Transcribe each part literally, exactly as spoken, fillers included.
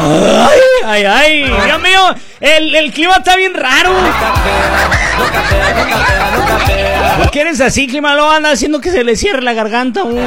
Ay, ay, ay, Dios mío, el, el clima está bien raro. ¿Por qué eres así, clima? Lo anda haciendo que se le cierre la garganta. Uh.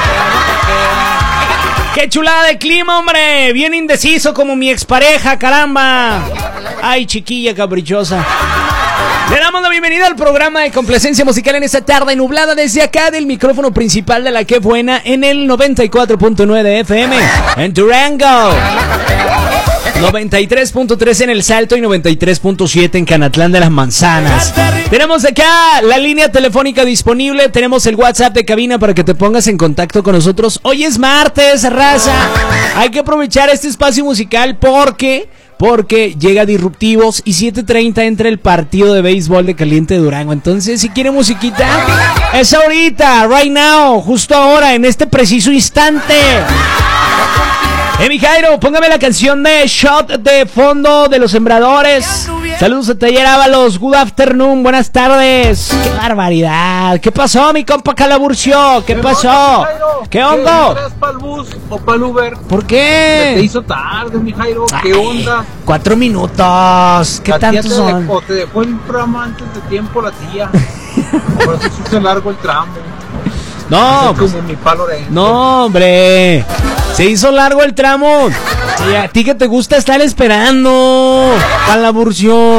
¡Qué chulada de clima, hombre! Bien indeciso como mi expareja, caramba. Ay, chiquilla caprichosa. Le damos la bienvenida al programa de complacencia musical en esta tarde nublada desde acá del micrófono principal de La Que Buena en el noventa y cuatro punto nueve de F M en Durango, noventa y tres punto tres en El Salto y noventa y tres punto siete en Canatlán de las Manzanas. Tenemos acá la línea telefónica disponible, tenemos el WhatsApp de cabina para que te pongas en contacto con nosotros. Hoy es martes, raza. Hay que aprovechar este espacio musical porque... Porque llega Disruptivos y siete treinta entra el partido de béisbol de Caliente Durango. Entonces, si quiere musiquita, es ahorita, right now, justo ahora, en este preciso instante. Eh, mi Jairo, póngame la canción de Shot de fondo de Los Sembradores. Saludos a Taller Ábalos, good afternoon, buenas tardes. Qué barbaridad, ¿qué pasó, mi compa Calaburcio? ¿Qué pasó? ¿Qué onda? ¿Entras pa'l bus o pa'l Uber? ¿Por qué? Te hizo tarde, mi Jairo, ¿qué Ay, onda? Cuatro minutos, ¿qué La tía tantos te son? dejó, te dejó el programa antes de tiempo la tía. Por eso se hizo largo el tramo. No, Es pues, como mi palo de... no, hombre. Se hizo largo el tramo. Y a ti que te gusta estar esperando, Calaburcio.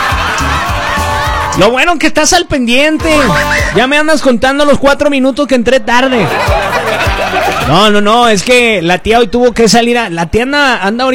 Lo bueno que estás al pendiente. Ya me andas contando los cuatro minutos que entré tarde. No, no, no, es que la tía hoy tuvo que salir a... La tía anda, anda ahorita